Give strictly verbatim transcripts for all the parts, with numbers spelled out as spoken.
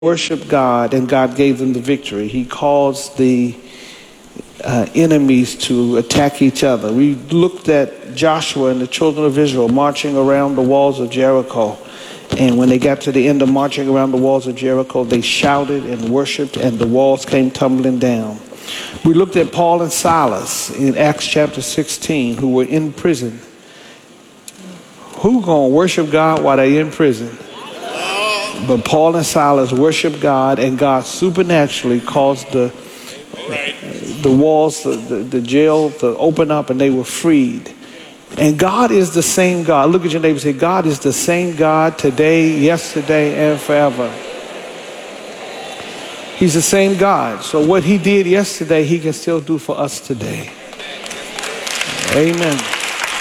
worshiped God and God gave them the victory. He caused the uh, enemies to attack each other. We looked at Joshua and the children of Israel marching around the walls of Jericho. And when they got to the end of marching around the walls of Jericho, they shouted and worshiped, and the walls came tumbling down. We looked at Paul and Silas in Acts chapter sixteen, who were in prison. Who gonna worship God while they're in prison? But Paul and Silas worshiped God, and God supernaturally caused the the walls, the, the, the jail to open up, and they were freed. And God is the same God. Look at your neighbor and say, God is the same God today, yesterday, and forever. He's the same God. So what he did yesterday, he can still do for us today. Amen.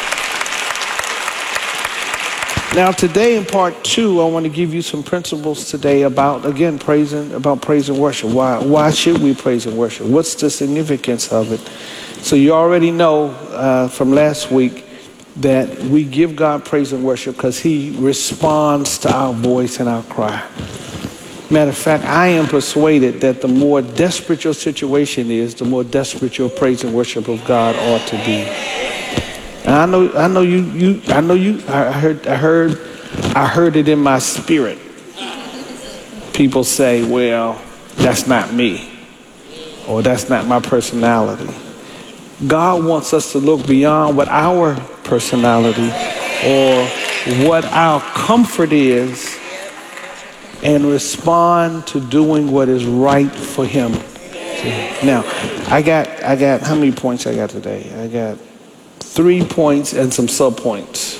Now today in part two, I want to give you some principles today about, again, praising, about praise and worship. Why, why should we praise and worship? What's the significance of it? So you already know uh, from last week that we give God praise and worship because he responds to our voice and our cry. Matter of fact, I am persuaded that the more desperate your situation is, the more desperate your praise and worship of God ought to be. And I know, I know you, you, I know you, I heard, I heard, I heard it in my spirit. People say, well, that's not me, or that's not my personality. God wants us to look beyond what our personality or what our comfort is and respond to doing what is right for him. Now, I got, I got, how many points I got today? I got three points and some sub-points.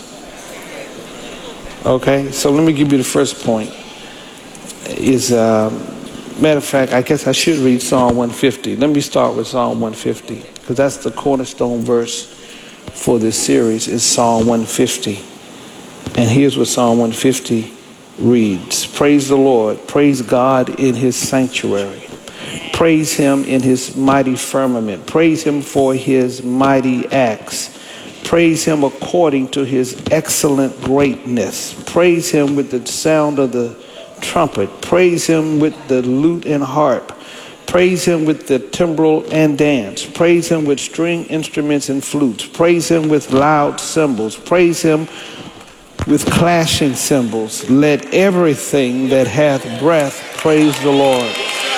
Okay, so let me give you the first point. Is, uh, matter of fact, I guess I should read Psalm one fifty. Let me start with Psalm one fifty, because that's the cornerstone verse for this series, is Psalm one fifty. And here's what Psalm one fifty reads. Praise the Lord. Praise God in his sanctuary. Praise him in his mighty firmament. Praise him for his mighty acts. Praise him according to his excellent greatness. Praise him with the sound of the trumpet. Praise him with the lute and harp. Praise him with the timbrel and dance. Praise him with string instruments and flutes. Praise him with loud cymbals. Praise him with clashing cymbals. Let everything that hath breath praise the Lord.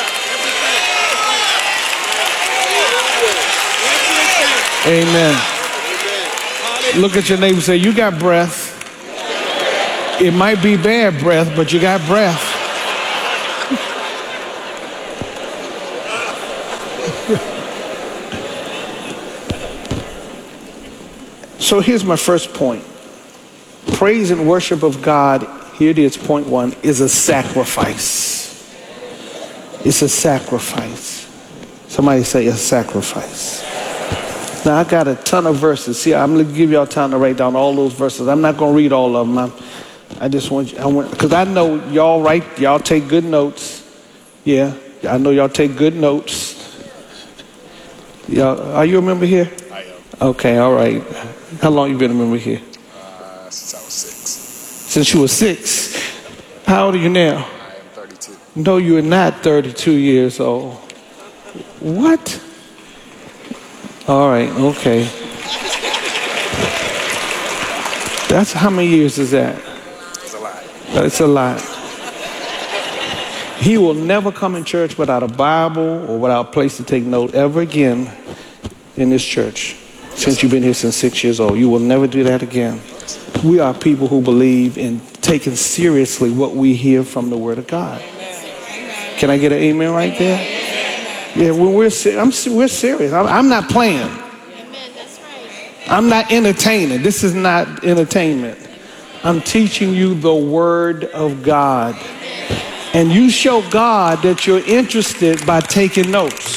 Amen. Look at your neighbor and say, you got breath. It might be bad breath, but you got breath. So here's my first point. Praise and worship of God, here it is, point one, is a sacrifice. It's a sacrifice. Somebody say a sacrifice. Now, I got a ton of verses. See, I'm going to give y'all time to write down all those verses. I'm not going to read all of them. I'm, I just want you, I want, because I know y'all write, y'all take good notes. Yeah, I know y'all take good notes. Y'all, are you a member here? I am. Okay, all right. How long you been a member here? Uh, since I was six. Since you were six. How old are you now? I am thirty-two. No, you are not thirty-two years old. What? All right, okay. That's how many years is that? It's a lot. It's a lot. He will never come in church without a Bible or without a place to take note ever again in this church. Since you've been here since six years old, you will never do that again. We are people who believe in taking seriously what we hear from the Word of God. Can I get an amen right there? Yeah, when we're I'm, we're serious. I'm, I'm not playing. I'm not entertaining. This is not entertainment. I'm teaching you the Word of God. And you show God that you're interested by taking notes.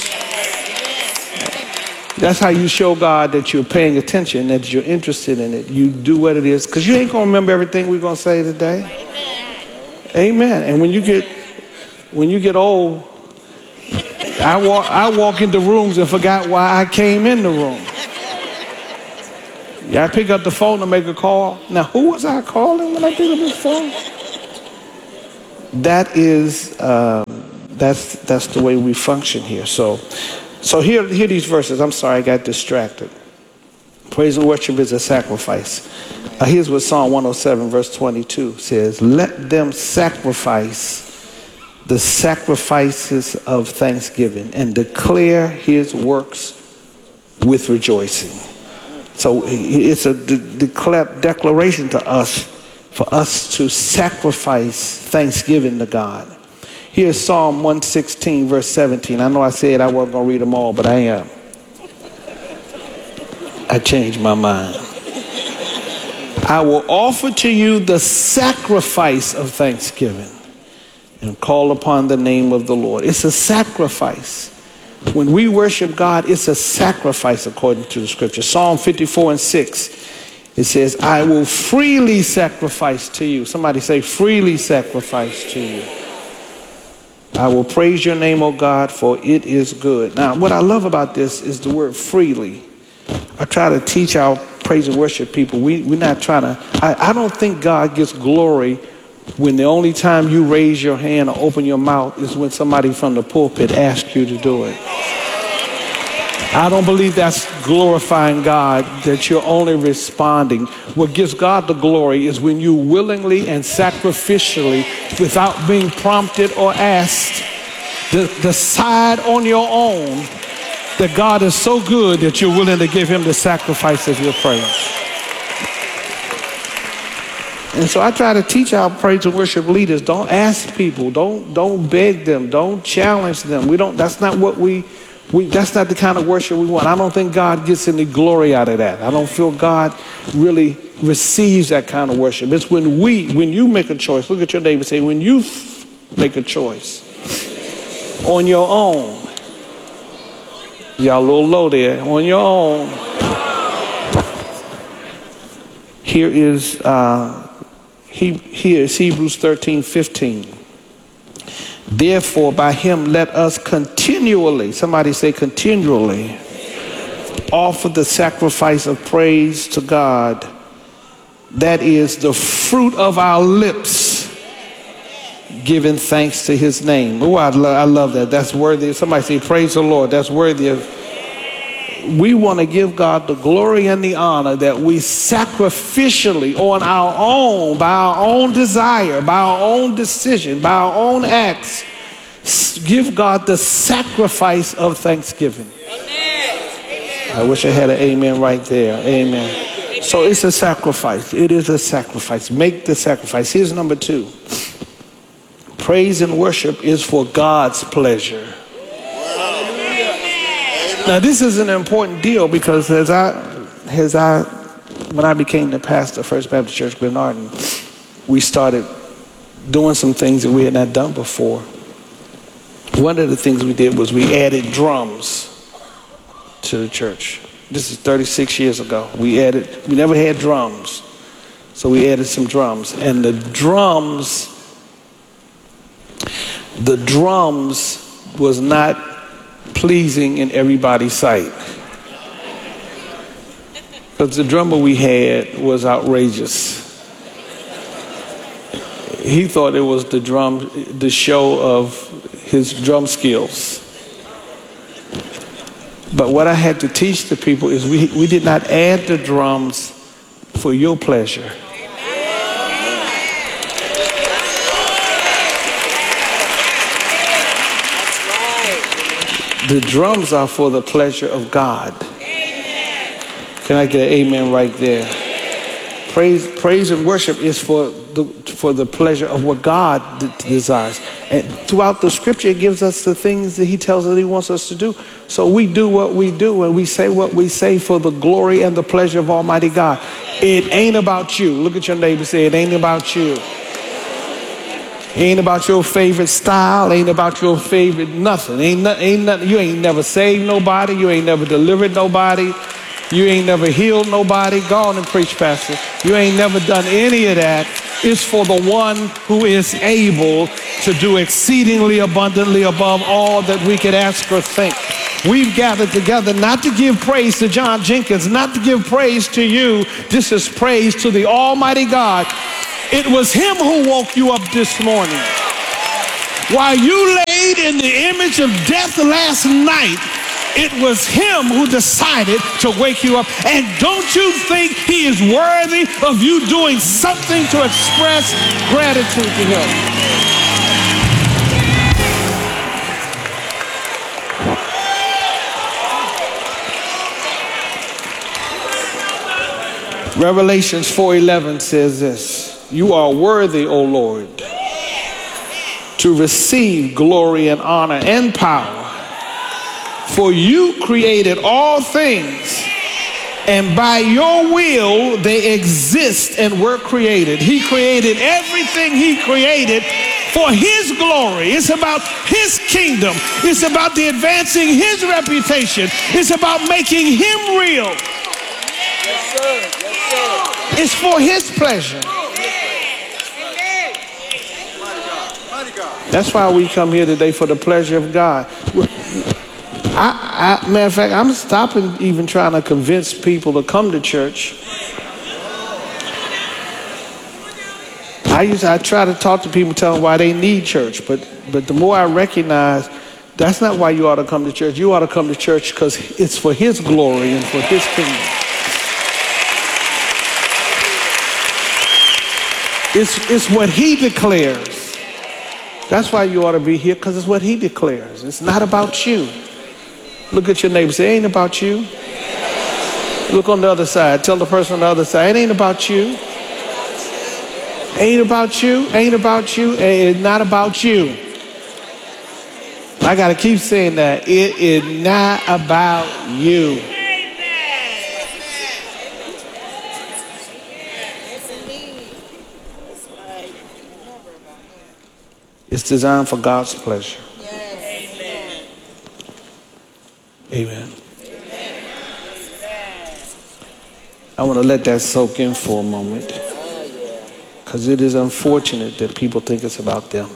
That's how you show God that you're paying attention, that you're interested in it. You do what it is, because you ain't going to remember everything we're going to say today. Amen. And when you get, when you get old, I walk, I walk into rooms and forgot why I came in the room. Yeah, I pick up the phone to make a call. Now, who was I calling when I picked up the phone? that is um, that's that's the way we function here. So, so here here these verses. I'm sorry, I got distracted. Praise and worship is a sacrifice. Uh, here's what Psalm one oh seven verse twenty-two says: "Let them sacrifice the sacrifices of thanksgiving and declare his works with rejoicing." So it's a de- declare, declaration to us for us to sacrifice thanksgiving to God. Here's Psalm one sixteen verse seventeen. I know I said I wasn't going to read them all, but I am. I changed my mind. "I will offer to you the sacrifice of thanksgiving and call upon the name of the Lord." It's a sacrifice. When we worship God, it's a sacrifice according to the scripture. Psalm fifty-four and six, it says, "I will freely sacrifice to you." Somebody say, freely sacrifice to you. "I will praise your name, O God, for it is good." Now, what I love about this is the word freely. I try to teach our praise and worship people. We, we're not trying to, I, I don't think God gets glory when the only time you raise your hand or open your mouth is when somebody from the pulpit asks you to do it. I don't believe that's glorifying God, that you're only responding. What gives God the glory is when you willingly and sacrificially, without being prompted or asked, de- decide on your own that God is so good that you're willing to give him the sacrifice of your praise. And so I try to teach our praise and worship leaders, don't ask people, don't don't beg them, don't challenge them. We don't, that's not what we, we that's not the kind of worship we want. I don't think God gets any glory out of that. I don't feel God really receives that kind of worship. It's when we, when you make a choice, look at your neighbor and say, when you make a choice on your own, y'all a little low there, on your own. Here is, uh, he, here is Hebrews thirteen fifteen. "Therefore, by him let us continually," somebody say continually, "offer the sacrifice of praise to God, that is the fruit of our lips, giving thanks to his name." Oh, I, lo- I love that. That's worthy. Somebody say, praise the Lord. That's worthy of. We want to give God the glory and the honor that we sacrificially, on our own, by our own desire, by our own decision, by our own acts, give God the sacrifice of thanksgiving. Amen. I wish I had an amen right there. Amen. So it's a sacrifice. It is a sacrifice. Make the sacrifice. Here's number two. Praise and worship is for God's pleasure. Now, this is an important deal because as I, as I, when I became the pastor of First Baptist Church Glenarden, we started doing some things that we had not done before. One of the things we did was we added drums to the church. This is thirty-six years ago. We added, we never had drums. So we added some drums. And the drums, the drums was not pleasing in everybody's sight. Because the drummer we had was outrageous. He thought it was the drum, the show of his drum skills. But what I had to teach the people is we, we did not add the drums for your pleasure. The drums are for the pleasure of God. Amen. Can I get an amen right there? Praise, praise and worship is for the for the pleasure of what God d- desires. And throughout the scripture, it gives us the things that he tells us that he wants us to do. So we do what we do and we say what we say for the glory and the pleasure of Almighty God. It ain't about you. Look at your neighbor and say, it ain't about you. Ain't about your favorite style. Ain't about your favorite nothing. Ain't, no, ain't nothing. You ain't never saved nobody. You ain't never delivered nobody. You ain't never healed nobody. Go on and preach, Pastor. You ain't never done any of that. It's for the one who is able to do exceedingly abundantly above all that we could ask or think. We've gathered together not to give praise to John Jenkins, not to give praise to you. This is praise to the Almighty God. It was him who woke you up this morning. While you laid in the image of death last night, it was him who decided to wake you up. And don't you think he is worthy of you doing something to express gratitude to him? Revelations four eleven says this: you are worthy, O Lord, to receive glory and honor and power. For you created all things, and by your will they exist and were created. He created everything he created for his glory. It's about his kingdom. It's about the advancing his reputation. It's about making him real. Yes, sir. Yes, sir. It's for his pleasure. That's why we come here today, for the pleasure of God. I, I, matter of fact, I'm stopping even trying to convince people to come to church. I used I try to talk to people, tell them why they need church, but but the more I recognize that's not why you ought to come to church. You ought to come to church because it's for his glory and for his kingdom. It's it's what he declares. That's why you ought to be here, because it's what he declares. It's not about you. Look at your neighbor. Say, it ain't about you. Look on the other side. Tell the person on the other side, it ain't about you. Ain't about you. Ain't about you. It's not about you. I got to keep saying that. It is not about you. It's designed for God's pleasure. Amen. I want to let that soak in for a moment, because it is unfortunate that people think it's about them.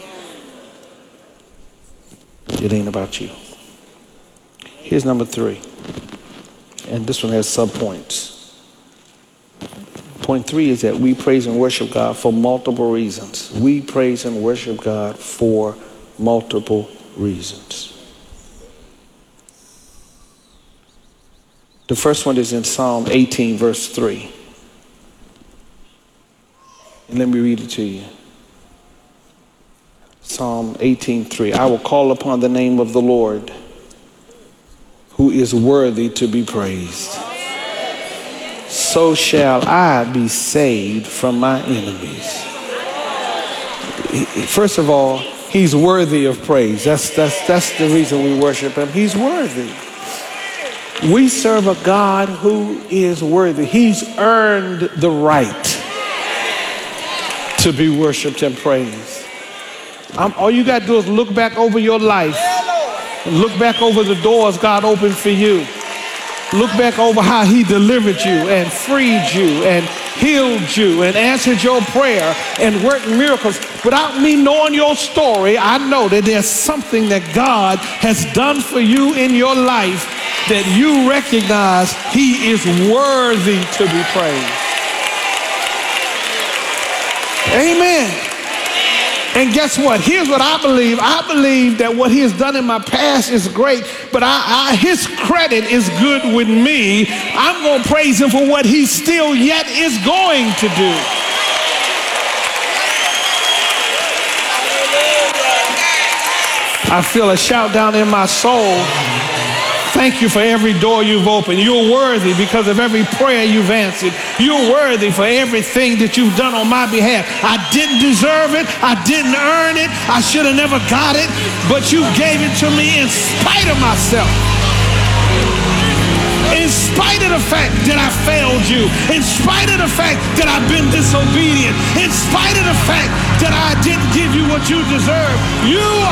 It ain't about you. Here's number three, and this one has subpoints. Point three is that we praise and worship God for multiple reasons. We praise and worship God for multiple reasons. The first one is in Psalm eighteen, verse three. And let me read it to you. Psalm eighteen, three. I will call upon the name of the Lord, who is worthy to be praised. So shall I be saved from my enemies. First of all, he's worthy of praise. That's, that's, that's the reason we worship him. He's worthy. We serve a God who is worthy. He's earned the right to be worshiped and praised. Um, all you got to do is look back over your life. Look back over the doors God opened for you. Look back over how he delivered you and freed you and healed you and answered your prayer and worked miracles. Without me knowing your story, I know that there's something that God has done for you in your life that you recognize he is worthy to be praised. Amen. And guess what? Here's what I believe. I believe that what he has done in my past is great, but I, I, his credit is good with me. I'm going to praise him for what he still yet is going to do. I feel a shout down in my soul. Thank you for every door you've opened. You're worthy because of every prayer you've answered. You're worthy for everything that you've done on my behalf. I didn't deserve it. I didn't earn it. I should have never got it. But you gave it to me in spite of myself. In spite of the fact that I failed you. In spite of the fact that I've been disobedient. In spite of the fact that I didn't give you what you deserve. You